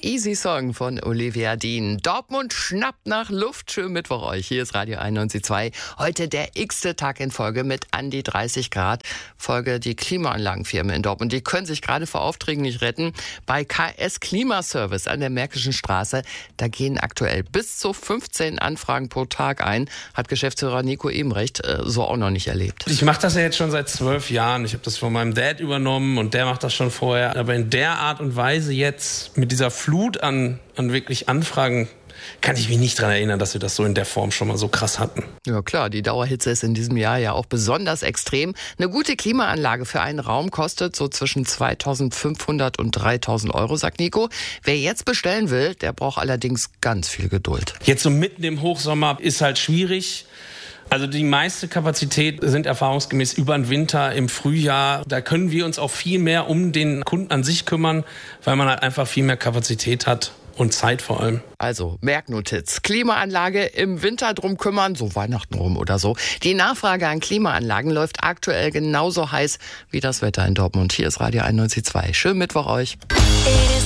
Easy Song von Olivia Dean. Dortmund schnappt nach Luft. Schönen Mittwoch euch. Hier ist Radio 91.2. Heute der x-te Tag in Folge mit an die 30 Grad. Folge die Klimaanlagenfirmen in Dortmund. Die können sich gerade vor Aufträgen nicht retten. Bei KS Klimaservice an der Märkischen Straße, da gehen aktuell bis zu 15 Anfragen pro Tag ein. Hat Geschäftsführer Nico Ebenrecht so auch noch nicht erlebt. Ich mache das ja jetzt schon seit 12 Jahren. Ich habe das von meinem Dad übernommen und der macht das schon vorher. Aber in der Art und Weise jetzt mit dieser Flut an wirklich Anfragen kann ich mich nicht daran erinnern, dass wir das so in der Form schon mal so krass hatten. Ja klar, die Dauerhitze ist in diesem Jahr ja auch besonders extrem. Eine gute Klimaanlage für einen Raum kostet so zwischen 2.500 und 3.000 Euro, sagt Nico. Wer jetzt bestellen will, der braucht allerdings ganz viel Geduld. Jetzt so mitten im Hochsommer ist halt schwierig. Also die meiste Kapazität sind erfahrungsgemäß über den Winter, im Frühjahr. Da können wir uns auch viel mehr um den Kunden an sich kümmern, weil man halt einfach viel mehr Kapazität hat und Zeit vor allem. Also Merknotiz, Klimaanlage im Winter drum kümmern, so Weihnachten rum oder so. Die Nachfrage an Klimaanlagen läuft aktuell genauso heiß wie das Wetter in Dortmund. Hier ist Radio 91.2. Schönen Mittwoch euch.